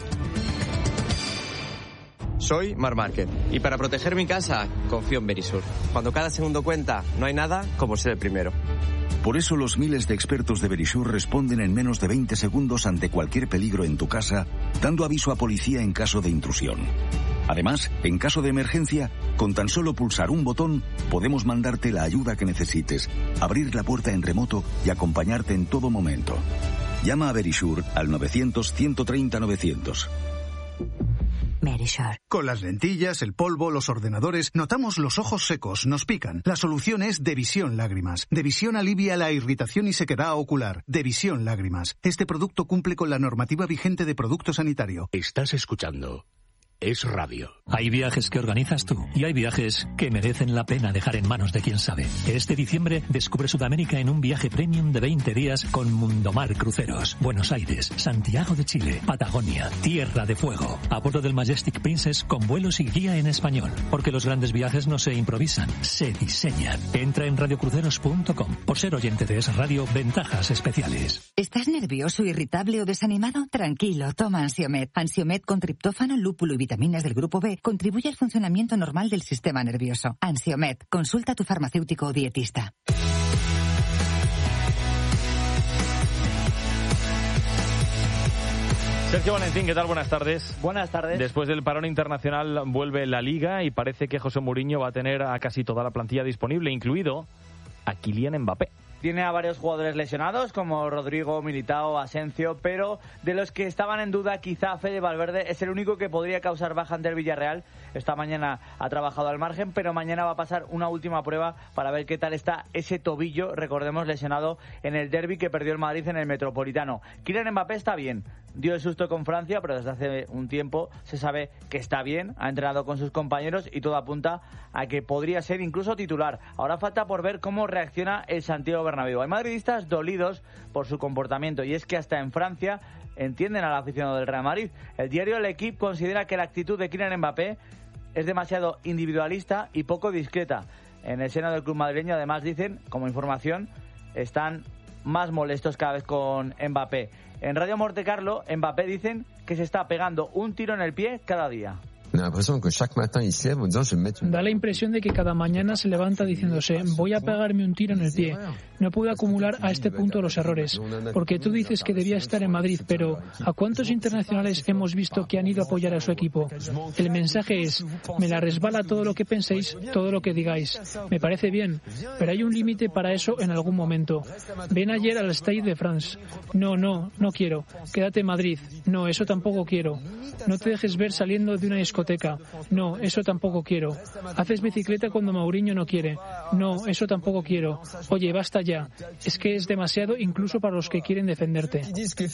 Soy Mar Márquez y para proteger mi casa confío en Verisur. Cuando cada segundo cuenta, no hay nada como ser el primero. Por eso los miles de expertos de Verisur responden en menos de 20 segundos ante cualquier peligro en tu casa, dando aviso a policía en caso de intrusión. Además, en caso de emergencia, con tan solo pulsar un botón, podemos mandarte la ayuda que necesites, abrir la puerta en remoto y acompañarte en todo momento. Llama a Verisur al 900 130 900. Verisure. Con las lentillas, el polvo, los ordenadores, notamos los ojos secos, nos pican. La solución es Devisión Lágrimas. Devisión alivia la irritación y sequedad ocular. Devisión Lágrimas. Este producto cumple con la normativa vigente de producto sanitario. Estás escuchando Es Radio. Hay viajes que organizas tú y hay viajes que merecen la pena dejar en manos de quien sabe. Este diciembre descubre Sudamérica en un viaje premium de 20 días con Mundomar Cruceros. Buenos Aires, Santiago de Chile, Patagonia, Tierra de Fuego. A bordo del Majestic Princess con vuelos y guía en español. Porque los grandes viajes no se improvisan, se diseñan. Entra en radiocruceros.com. Por ser oyente de Es Radio, ventajas especiales. ¿Estás nervioso, irritable o desanimado? Tranquilo, toma Ansiomed. Ansiomed con triptófano, lúpulo y vitaminas del grupo B contribuye al funcionamiento normal del sistema nervioso. Ansiomed. Consulta a tu farmacéutico o dietista. Sergio Valentín, ¿qué tal? Buenas tardes. Buenas tardes. Después del parón internacional vuelve la Liga y parece que José Mourinho va a tener a casi toda la plantilla disponible, incluido a Kylian Mbappé. Tiene a varios jugadores lesionados, como Rodrigo, Militao, Asensio, pero de los que estaban en duda, quizá Fede Valverde es el único que podría causar baja ante el Villarreal. Esta mañana ha trabajado al margen, pero mañana va a pasar una última prueba para ver qué tal está ese tobillo, recordemos, lesionado en el derbi que perdió el Madrid en el Metropolitano. Kylian Mbappé está bien, dio el susto con Francia, pero desde hace un tiempo se sabe que está bien, ha entrenado con sus compañeros y todo apunta a que podría ser incluso titular. Ahora falta por ver cómo reacciona el Santiago Bernabéu. Hay madridistas dolidos por su comportamiento y es que hasta en Francia entienden al aficionado del Real Madrid. El diario L'Equipe considera que la actitud de Kylian Mbappé es demasiado individualista y poco discreta. En el seno del club madrileño, además, dicen, como información, están más molestos cada vez con Mbappé. En Radio Monte Carlo, Mbappé dicen que se está pegando un tiro en el pie cada día. Da la impresión de que cada mañana se levanta diciéndose voy a pegarme un tiro en el pie. No puedo acumular a este punto los errores. Porque tú dices que debía estar en Madrid, pero ¿a cuántos internacionales hemos visto que han ido a apoyar a su equipo? El mensaje es, me la resbala todo lo que penséis, todo lo que digáis. Me parece bien, pero hay un límite para eso en algún momento. Ven ayer al Stade de France. No quiero. Quédate en Madrid. No, eso tampoco quiero. No te dejes ver saliendo de una discoteca. No, eso tampoco quiero. Haces bicicleta cuando Mourinho no quiere. No, eso tampoco quiero. Oye, basta ya. Es que es demasiado incluso para los que quieren defenderte.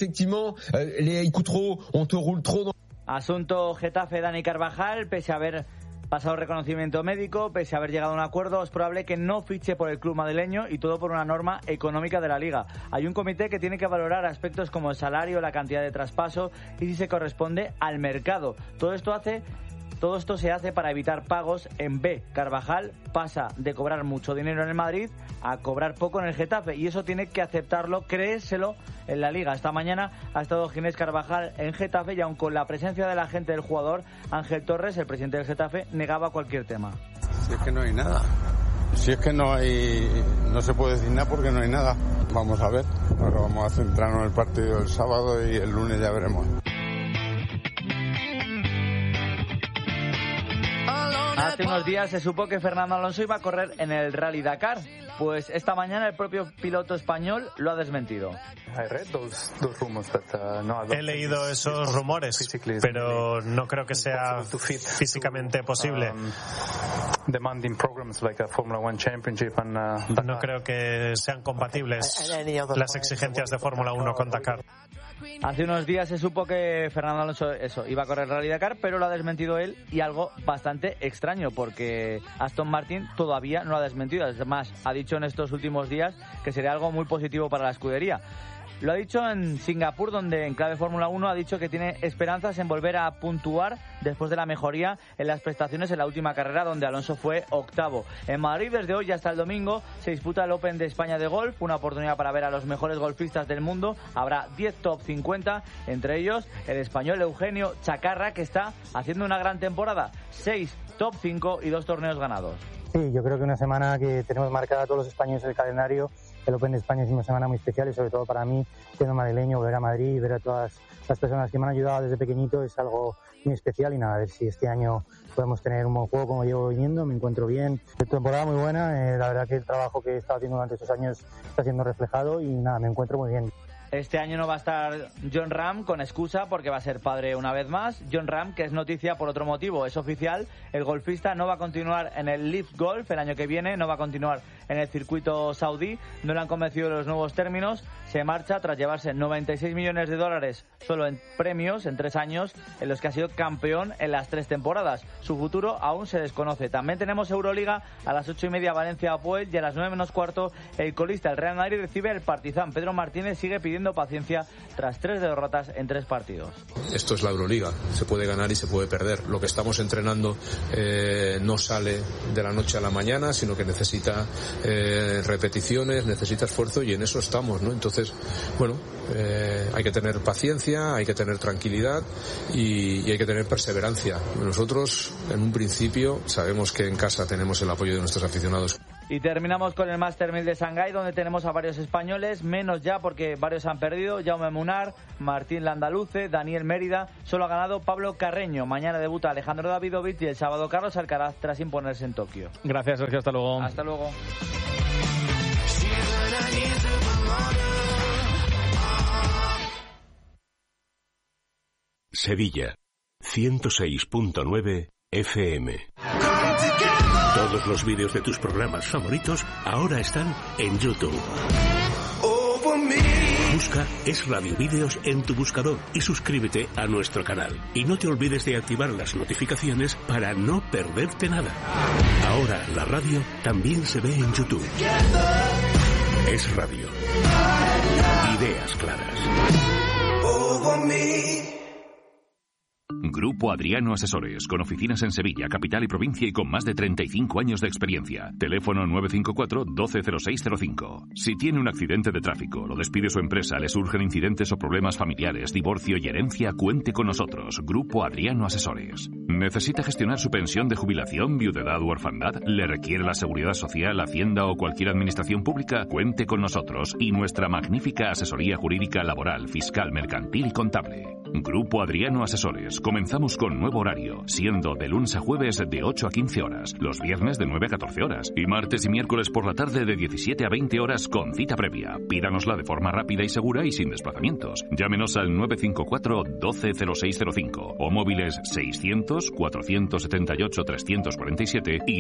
Asunto Getafe, Dani Carvajal, pese a haber pasado reconocimiento médico, pese a haber llegado a un acuerdo, es probable que no fiche por el club madrileño y todo por una norma económica de la Liga. Hay un comité que tiene que valorar aspectos como el salario, la cantidad de traspaso y si se corresponde al mercado. Todo esto se hace para evitar pagos en B. Carvajal pasa de cobrar mucho dinero en el Madrid a cobrar poco en el Getafe y eso tiene que aceptarlo, creérselo en la Liga. Esta mañana ha estado Ginés Carvajal en Getafe y aun con la presencia del agente del jugador, Ángel Torres, el presidente del Getafe, negaba cualquier tema. Si es que no hay nada. Si es que no se puede decir nada porque no hay nada. Vamos a ver. Ahora vamos a centrarnos en el partido del sábado y el lunes ya veremos. Hace unos días se supo que Fernando Alonso iba a correr en el Rally Dakar. Pues esta mañana el propio piloto español lo ha desmentido. He leído esos rumores, pero no creo que sea físicamente posible. No creo que sean compatibles las exigencias de Fórmula 1 con Dakar. Hace unos días se supo que Fernando Alonso iba a correr el Rally Dakar, pero lo ha desmentido él y algo bastante extraño porque Aston Martin todavía no lo ha desmentido. Además, ha dicho en estos últimos días que sería algo muy positivo para la escudería. Lo ha dicho en Singapur, donde en clave Fórmula 1 ha dicho que tiene esperanzas en volver a puntuar después de la mejoría en las prestaciones en la última carrera, donde Alonso fue octavo. En Madrid, desde hoy hasta el domingo, se disputa el Open de España de golf, una oportunidad para ver a los mejores golfistas del mundo. Habrá 10 top 50, entre ellos el español Eugenio Chacarra, que está haciendo una gran temporada. 6 top 5 y 2 torneos ganados. Sí, yo creo que una semana que tenemos marcada a todos los españoles en el calendario. El Open de España es una semana muy especial y sobre todo para mí, siendo madrileño, ver a Madrid y ver a todas las personas que me han ayudado desde pequeñito es algo muy especial y nada, a ver si este año podemos tener un buen juego como llevo viniendo, me encuentro bien. Temporada muy buena, la verdad que el trabajo que he estado haciendo durante estos años está siendo reflejado y nada, me encuentro muy bien. Este año no va a estar Jon Rahm con excusa porque va a ser padre una vez más. Jon Rahm, que es noticia por otro motivo, es oficial. El golfista no va a continuar en el LIV Golf el año que viene, no va a continuar en el circuito saudí. No le han convencido los nuevos términos. Se marcha tras llevarse 96 millones de dólares solo en premios en 3 años, en los que ha sido campeón en las 3 temporadas. Su futuro aún se desconoce. También tenemos Euroliga a las 8:30 Valencia-Apoel y a las 9 menos cuarto el colista, el Real Madrid, recibe el Partizan. Pedro Martínez sigue pidiendo paciencia tras 3 derrotas en 3 partidos. Esto es la Euroliga, se puede ganar y se puede perder. Lo que estamos entrenando no sale de la noche a la mañana, sino que necesita repeticiones, necesita esfuerzo y en eso estamos, ¿no? Entonces, bueno, hay que tener paciencia, hay que tener tranquilidad y hay que tener perseverancia. Nosotros, en un principio, sabemos que en casa tenemos el apoyo de nuestros aficionados. Y terminamos con el Master 1000 de Shanghái, donde tenemos a varios españoles, menos ya porque varios han perdido. Jaume Munar, Martín Landaluce, Daniel Mérida. Solo ha ganado Pablo Carreño. Mañana debuta Alejandro Davidovich y el sábado Carlos Alcaraz tras imponerse en Tokio. Gracias, Sergio. Hasta luego. Hasta luego. Sevilla, 106.9 FM. Todos los vídeos de tus programas favoritos ahora están en YouTube. Busca Es Radio Vídeos en tu buscador y suscríbete a nuestro canal. Y no te olvides de activar las notificaciones para no perderte nada. Ahora la radio también se ve en YouTube. Es Radio. Ideas claras. Grupo Adriano Asesores, con oficinas en Sevilla, capital y provincia y con más de 35 años de experiencia. Teléfono 954-120605. Si tiene un accidente de tráfico, lo despide su empresa, le surgen incidentes o problemas familiares, divorcio y herencia, cuente con nosotros. Grupo Adriano Asesores. ¿Necesita gestionar su pensión de jubilación, viudedad u orfandad? ¿Le requiere la Seguridad Social, Hacienda o cualquier administración pública? Cuente con nosotros y nuestra magnífica asesoría jurídica, laboral, fiscal, mercantil y contable. Grupo Adriano Asesores. Comenzamos con nuevo horario, siendo de lunes a jueves de 8 a 15 horas, los viernes de 9 a 14 horas y martes y miércoles por la tarde de 17 a 20 horas con cita previa. Pídanosla de forma rápida y segura y sin desplazamientos. Llámenos al 954-120605 o móviles 600-478-347 y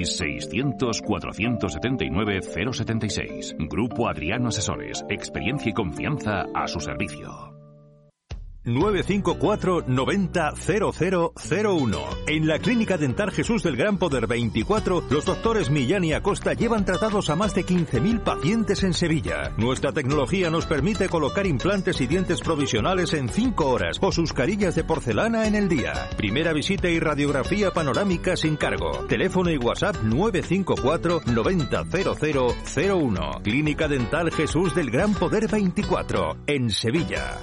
600-479-076. Grupo Adriano Asesores. Experiencia y confianza a su servicio. 954 90 0001. En la Clínica Dental Jesús del Gran Poder 24, los doctores Millán y Acosta llevan tratados a más de 15.000 pacientes en Sevilla. Nuestra tecnología nos permite colocar implantes y dientes provisionales en 5 horas o sus carillas de porcelana en el día. Primera visita y radiografía panorámica sin cargo. Teléfono y WhatsApp 954 90 0001. Clínica Dental Jesús del Gran Poder 24, en Sevilla.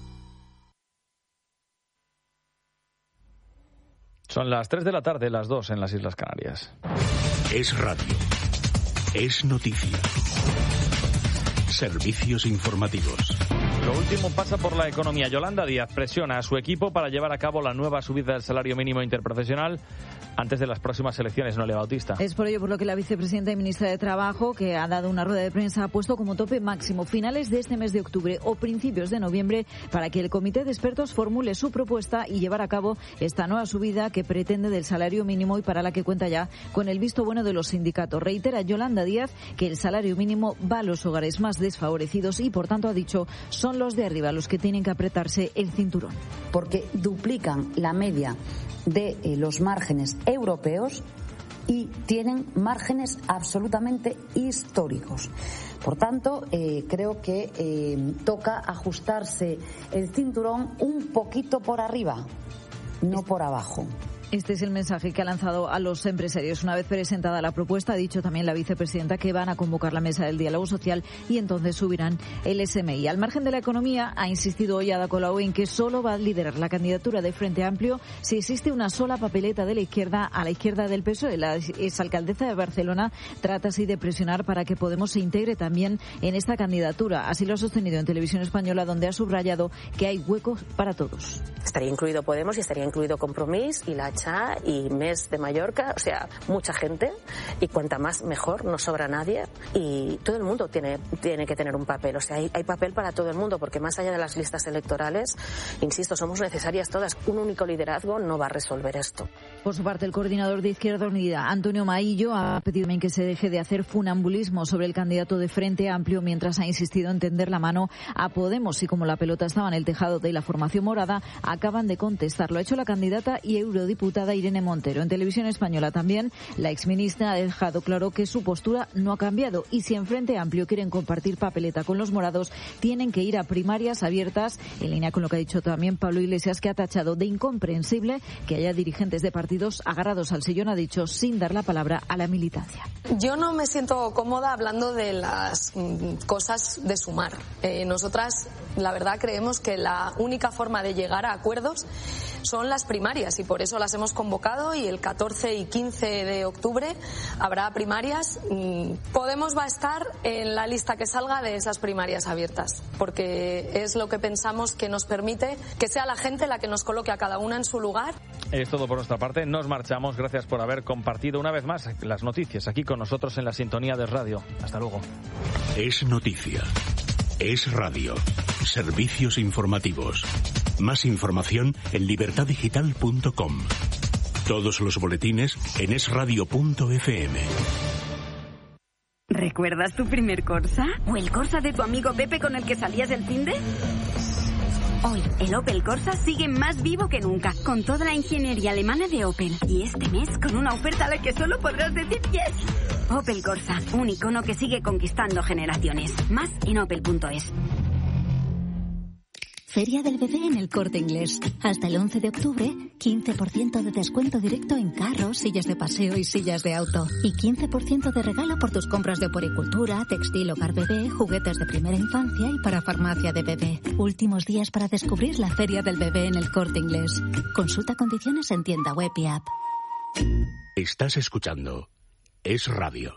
Son las 3 de la tarde, las 2 en las Islas Canarias. Es radio. Es noticia. Servicios informativos. Lo último pasa por la economía. Yolanda Díaz presiona a su equipo para llevar a cabo la nueva subida del salario mínimo interprofesional antes de las próximas elecciones, Noelia Bautista. Es por ello por lo que la vicepresidenta y ministra de Trabajo, que ha dado una rueda de prensa, ha puesto como tope máximo finales de este mes de octubre o principios de noviembre para que el comité de expertos formule su propuesta y llevar a cabo esta nueva subida que pretende del salario mínimo y para la que cuenta ya con el visto bueno de los sindicatos. Reitera Yolanda Díaz que el salario mínimo va a los hogares más desfavorecidos y, por tanto, ha dicho, son los de arriba los que tienen que apretarse el cinturón. Porque duplican la media de los márgenes europeos y tienen márgenes absolutamente históricos. Por tanto, creo que toca ajustarse el cinturón un poquito por arriba, no por abajo. Este es el mensaje que ha lanzado a los empresarios. Una vez presentada la propuesta, ha dicho también la vicepresidenta que van a convocar la mesa del diálogo social y entonces subirán el SMI. Al margen de la economía, ha insistido hoy Ada Colau en que solo va a liderar la candidatura de Frente Amplio si existe una sola papeleta de la izquierda a la izquierda del PSOE. La exalcaldesa de Barcelona trata así de presionar para que Podemos se integre también en esta candidatura. Así lo ha sostenido en Televisión Española, donde ha subrayado que hay huecos para todos. Estaría incluido Podemos y estaría incluido Compromís y la Mancha y Mes de Mallorca, o sea, mucha gente, y cuanta más mejor, no sobra nadie, y todo el mundo tiene que tener un papel, o sea, hay papel para todo el mundo, porque más allá de las listas electorales, insisto, somos necesarias todas. Un único liderazgo no va a resolver esto. Por su parte, el coordinador de Izquierda Unida, Antonio Maillo, ha pedido también que se deje de hacer funambulismo sobre el candidato de Frente Amplio, mientras ha insistido en tender la mano a Podemos, y como la pelota estaba en el tejado de la formación morada, acaban de contestar. Lo ha hecho la candidata y eurodiputada Irene Montero. En Televisión Española también, la exministra ha dejado claro que su postura no ha cambiado, y si en Frente Amplio quieren compartir papeleta con los morados, tienen que ir a primarias abiertas, en línea con lo que ha dicho también Pablo Iglesias, que ha tachado de incomprensible que haya dirigentes de partidos agarrados al sillón, ha dicho, sin dar la palabra a la militancia. Yo no me siento cómoda hablando de las cosas de sumar. Nosotras, la verdad, creemos que la única forma de llegar a acuerdos son las primarias, y por eso las hemos convocado, y el 14 y 15 de octubre habrá primarias. Podemos va a estar en la lista que salga de esas primarias abiertas, porque es lo que pensamos que nos permite que sea la gente la que nos coloque a cada una en su lugar. Es todo por nuestra parte, nos marchamos. Gracias por haber compartido una vez más las noticias aquí con nosotros en la sintonía de radio. Hasta luego. Es noticia. Es radio. Servicios informativos. Más información en libertaddigital.com. Todos los boletines en esradio.fm. ¿Recuerdas tu primer Corsa? ¿O el Corsa de tu amigo Pepe con el que salías del finde? Hoy, el Opel Corsa sigue más vivo que nunca, con toda la ingeniería alemana de Opel. Y este mes, con una oferta a la que solo podrás decir yes. Opel Corsa, un icono que sigue conquistando generaciones. Más en opel.es. Feria del Bebé en El Corte Inglés. Hasta el 11 de octubre, 15% de descuento directo en carros, sillas de paseo y sillas de auto. Y 15% de regalo por tus compras de puericultura, textil, hogar bebé, juguetes de primera infancia y para farmacia de bebé. Últimos días para descubrir la Feria del Bebé en El Corte Inglés. Consulta condiciones en tienda web y app. Estás escuchando Es Radio.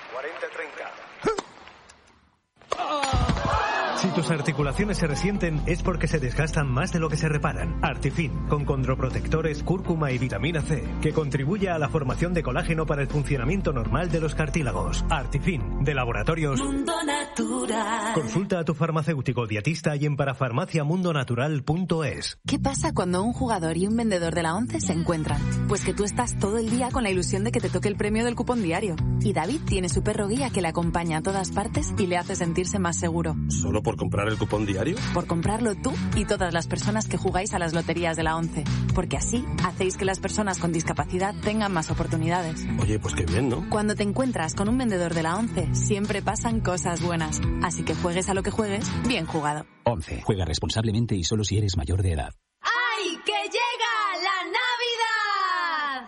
Si tus articulaciones se resienten es porque se desgastan más de lo que se reparan. Artifin, con condroprotectores, cúrcuma y vitamina C, que contribuye a la formación de colágeno para el funcionamiento normal de los cartílagos. Artifin, de Laboratorios Mundo Natural. Consulta a tu farmacéutico dietista y en parafarmaciamundonatural.es. ¿Qué pasa cuando un jugador y un vendedor de la ONCE se encuentran? Pues que tú estás todo el día con la ilusión de que te toque el premio del cupón diario. Y David tiene su perro guía que le acompaña a todas partes y le hace sentirse más seguro. ¿Solo por comprar el cupón diario? Por comprarlo tú y todas las personas que jugáis a las loterías de la ONCE. Porque así hacéis que las personas con discapacidad tengan más oportunidades. Oye, pues qué bien, ¿no? Cuando te encuentras con un vendedor de la ONCE, siempre pasan cosas buenas. Así que juegues a lo que juegues, bien jugado. ONCE. Juega responsablemente y solo si eres mayor de edad.